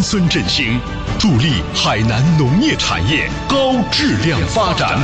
村振兴，助力海南农业产业高质量发展。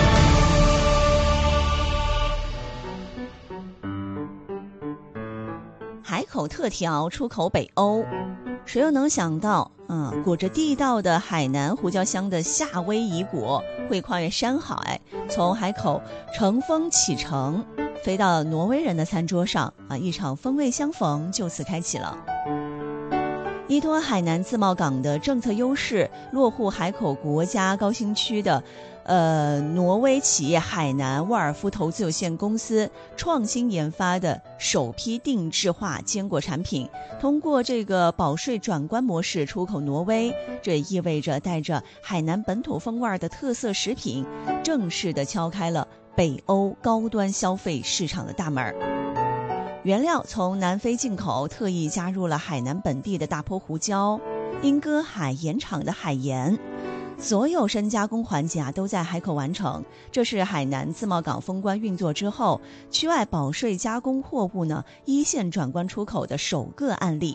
海口特调出口北欧，谁又能想到裹着地道的海南胡椒香的夏威夷果会跨越山海，从海口乘风启程，飞到挪威人的餐桌上一场风味相逢就此开启了。依托海南自贸港的政策优势，落户海口国家高新区的挪威企业海南沃尔夫投资有限公司创新研发的首批定制化坚果产品，通过这个保税转关模式出口挪威，这也意味着带着海南本土风味的特色食品，正式的敲开了北欧高端消费市场的大门。原料从南非进口，特意加入了海南本地的大坡胡椒、英歌海盐厂的海盐，所有深加工环节都在海口完成。这是海南自贸港封关运作之后，区外保税加工货物一线转关出口的首个案例。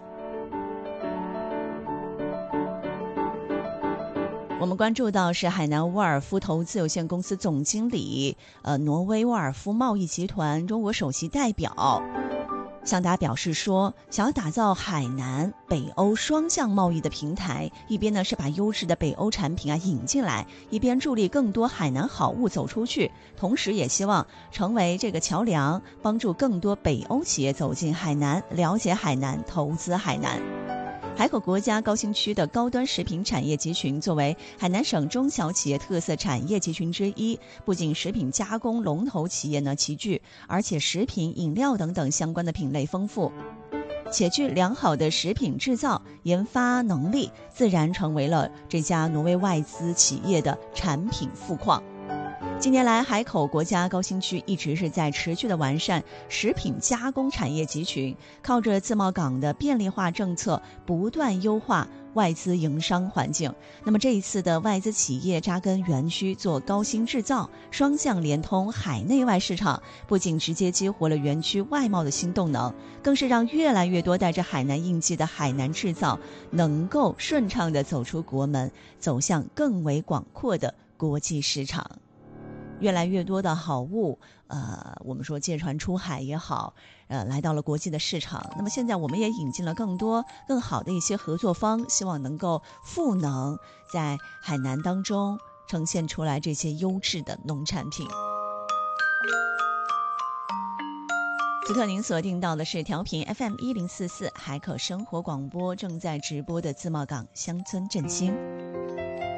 我们关注到是海南沃尔夫投资有限公司总经理，挪威沃尔夫贸易集团中国首席代表向达表示说，想要打造海南北欧双向贸易的平台，一边是把优质的北欧产品引进来，一边助力更多海南好物走出去，同时也希望成为这个桥梁，帮助更多北欧企业走进海南，了解海南，投资海南。海口国家高新区的高端食品产业集群作为海南省中小企业特色产业集群之一，不仅食品加工龙头企业齐聚，而且食品、饮料等等相关的品类丰富，且具良好的食品制造研发能力，自然成为了这家挪威外资企业的产品富矿。近年来，海口国家高新区一直是在持续的完善食品加工产业集群，靠着自贸港的便利化政策，不断优化外资营商环境。那么这一次的外资企业扎根园区做高新制造，双向连通海内外市场，不仅直接激活了园区外贸的新动能，更是让越来越多带着海南印记的海南制造能够顺畅地走出国门，走向更为广阔的国际市场。越来越多的好物我们说借船出海也好，来到了国际的市场。那么现在我们也引进了更多更好的一些合作方，希望能够赋能在海南当中呈现出来这些优质的农产品。此刻您锁定到的是调频 FM1044 海口生活广播，正在直播的自贸港乡村振兴。